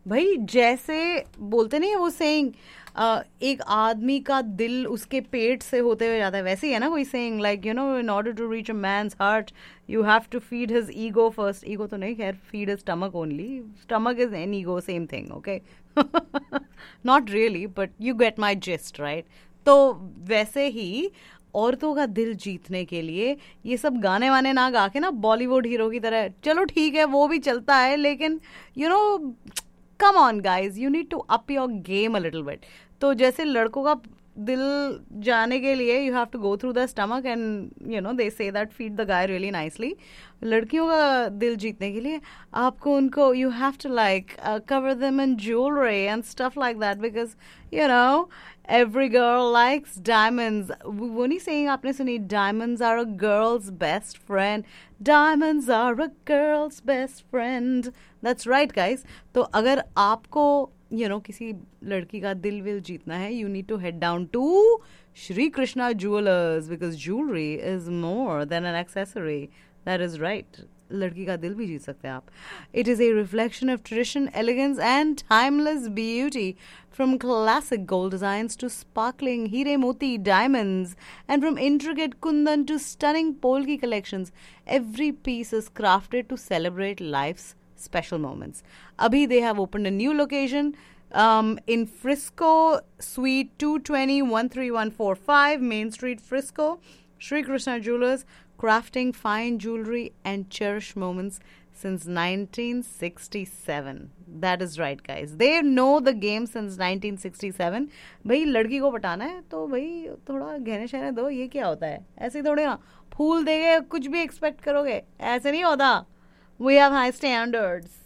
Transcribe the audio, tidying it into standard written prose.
भाई जैसे बोलते नहीं है वो सेइंग, एक आदमी का दिल उसके पेट से होते हुए जाता है, वैसे ही है ना कोई saying, like you know in order to reach a mains heart you have to feed his ego first, ego तो नहीं खैर, feed his stomach only, stomach is an ego same thing, okay not really but you get my gist right. तो वैसे ही औरतों का दिल जीतने के लिए ये सब गाने वाने ना गा के ना बॉलीवुड हीरो की तरह, चलो ठीक है वो भी चलता है, लेकिन you know come on guys, you need to up your game a little bit. तो जैसे लड़कों का दिल जाने के लिए you have to go through the stomach and you know they say that feed the guy really nicely, लड़कियों का दिल जीतने के लिए आपको उनको you have to like cover them in jewellery and stuff like that, because you know every girl likes diamonds. वो नहीं saying, आपने सुनी diamonds are a girl's best friend, diamonds are a girl's best friend, that's right guys। तो अगर आपको you know किसी लड़की का दिल विल जीतना है, you need to head down to Shri Krishna Jewelers because jewelry is more than an accessory, that is right, लड़की का दिल भी जीत सकते हैं आप। It is a reflection of tradition, elegance and timeless beauty, from classic gold designs to sparkling हीरे मोती diamonds, and from intricate kundan to stunning polki collections, every piece is crafted to celebrate life's special moments. Abhi they have opened a new location in Frisco, Suite 220 13145 Main Street, Frisco. Shri Krishna Jewelers, crafting fine jewelry and cherished moments since 1967. That is right guys, they know the game since 1967। भाई लड़की को पटाना है तो भाई थोड़ा गहने शहने दो, ये क्या होता है, ऐसे ही थोड़े ना फूल देगे कुछ भी एक्सपेक्ट करोगे, ऐसे नहीं होता। We have high standards।